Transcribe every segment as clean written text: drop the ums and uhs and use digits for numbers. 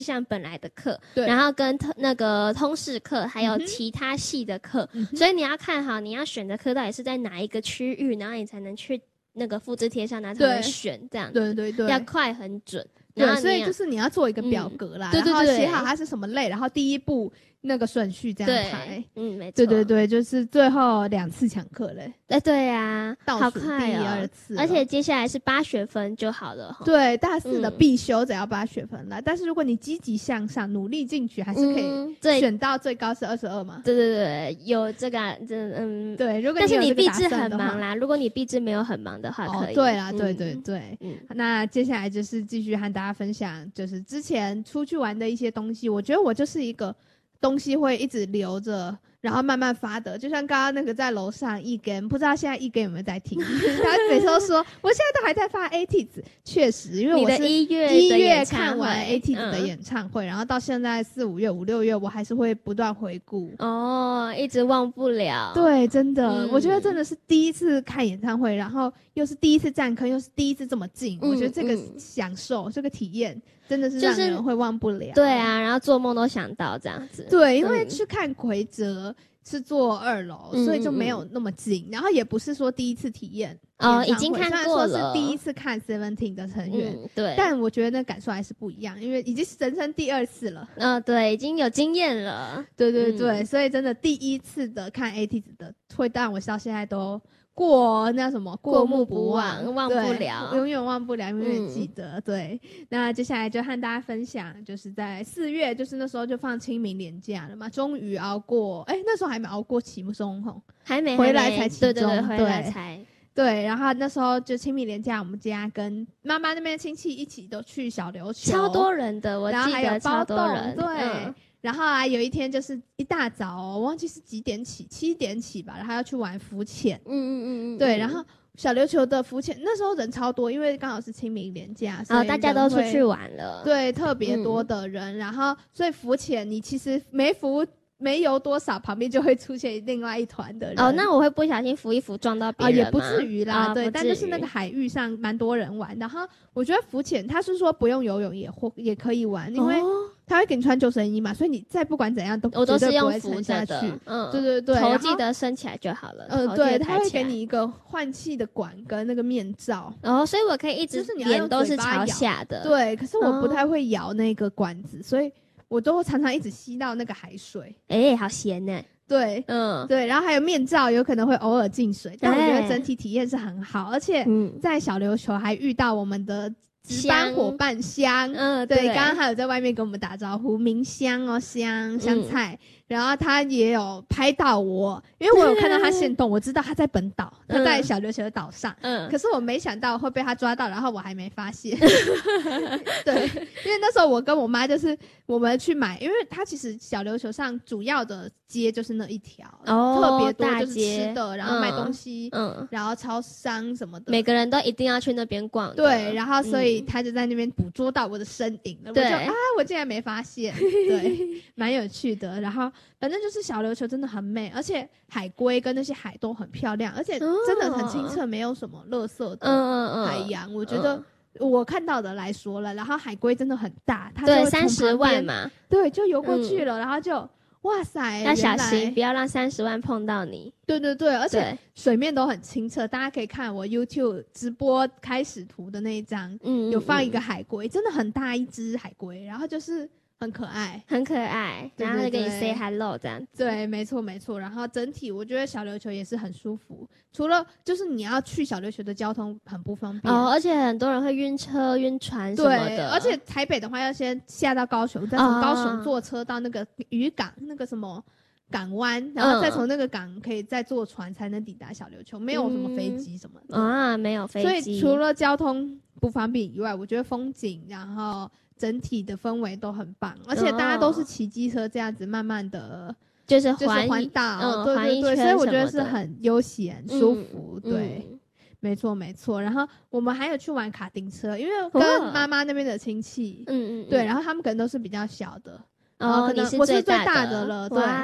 像本来的课， 对， 然后跟那个通识课还有其他系的课，所以你要看好你要选的课到底是在哪一个区域，然后你才能去那个复制贴上，然后才能选这样子。 对对对， 要快很准。 对，所以就是你要做一个表格啦，然后写好它是什么类，然后第一步那个顺序这样排。 没错。 对对对，就是最后2次抢课嘞。 对啊， 倒数第2次， 而且接下来是8学分就好了。 对，大4的必修只要8学分啦。但是如果你积极向上，努力进取，还是可以选到最高是22嘛。 对对对，有这个对，如果但是你毕制很忙啦，如果你毕制没有很忙的话，可以。 对啦，对对对。那接下来就是继续和大家分享，就是之前出去玩的一些东西。我觉得我就是一个东西会一直留着，然后慢慢发的，就像刚刚那个在楼上一根，不知道现在一根有没有在听？他每次都说我现在都还在发 ATIZ， 确实，因为我是1月看完 ATIZ 的演唱会，然后到现在4、5月、5、6月，我还是会不断回顾。 一直忘不了。 对，真的，我觉得真的是第一次看演唱会，然后又是第一次站坑，又是第一次这么近，我觉得这个享受，这个体验真的是让人会忘不了。 对啊，然后做梦都想到这样子。 对，因为去看奎哲是坐2楼，所以就没有那么近，然后也不是说第一次体验已经看过了， 虽然说是第一次看 Seventeen 的成员， 对， 但我觉得那感受还是不一样，因为已经是人生第2次了。 对，已经有经验了。 对对对，所以真的第一次的看 ATIZ 的会让我到现在都过目不忘， 忘不了， 永远忘不了，永远记得。对，那接下来就和大家分享，就是在4月，就是那时候就放清明连假了嘛，终于熬过，那时候还没熬过期中吼， 还没回来才期中， 对，回来才。 对，然后那时候就清明连假，我们家跟妈妈那边的亲戚一起都去小琉球， 超多人的，我记得超多人， 对。然后有一天就是一大早我忘记是几点起，7点起吧，然后要去玩浮潜。对，然后小琉球的浮潜那时候人超多，因为刚好是清明连假，所以大家都出去玩了。 对，特别多的人，然后所以浮潜你其实没游多少，旁边就会出现另外一团的人。 那我会不小心浮一浮撞到别人吗？ 也不至于啦，对，但就是那个海域上蛮多人玩。然后我觉得浮潜，他是说不用游泳也可以玩，因为他会给你穿救生衣嘛，所以你再不管怎样我都是用浮下去。对对对，头记得升起来就好了。 对，他会给你一个换气的管跟那个面罩。 所以我可以一直脸都是朝下的。 对，可是我不太会摇那个管子，所以我都常常一直吸到那个海水。 好咸呢。 对，对，然后还有面罩，有可能会偶尔进水，但我觉得整体体验是很好，而且在小琉球还遇到我们的值班伙伴香，对，刚刚还有在外面跟我们打招呼，明香香菜，然后他也有拍到我，因为我有看到他限动，我知道他在本岛，他在小琉球的岛上，可是我没想到会被他抓到，然后我还没发现。对，因为那时候我跟我妈就是我们去买，因为他其实小琉球上主要的街就是那一条，特别多就是吃的，然后卖东西，然后超商什么的， 每个人都一定要去那边逛。 对，然后所以他就在那边捕捉到我的身影了，我就我竟然没发现，对，蛮有趣的。然后反正就是小琉球真的很美，而且海龟跟那些海都很漂亮，而且真的很清澈，没有什么垃圾的海洋。我觉得我看到的来说了，然后海龟真的很大，它对30万嘛， 对，就游过去了，然后就哇塞， 要小心，不要让30万碰到你。 对对对，而且水面都很清澈，大家可以看我 YouTube 直播开始图的那一张，有放一个海龟，真的很大一只海龟，然后就是很可爱， 很可爱，然后就跟你 say hello 这样子。 对，没错没错。然后整体我觉得小琉球也是很舒服，除了就是你要去小琉球的交通很不方便而且很多人会晕车晕船什么的。 对，而且台北的话要先下到高雄，再从高雄坐车到那个渔港那个什么港湾，然后再从那个港可以再坐船才能抵达小琉球，没有什么飞机什么的没有飞机。 所以除了交通不方便以外，我觉得风景然后整体的氛围都很棒，而且大家都是骑机车这样子慢慢的就是环岛，对对对，所以我觉得是很悠闲舒服。对，没错没错。然后我们还有去玩卡丁车，因为跟妈妈那边的亲戚对，然后他们可能都是比较小的，可能我是最大的了，对，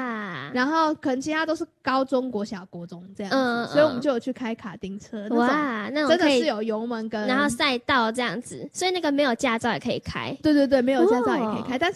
然后可能其他都是高中国小国中这样子，所以我们就有去开卡丁车，哇，那种真的是有油门跟然后赛道这样子，所以那个没有驾照也可以开。 对对对，没有驾照也可以开，但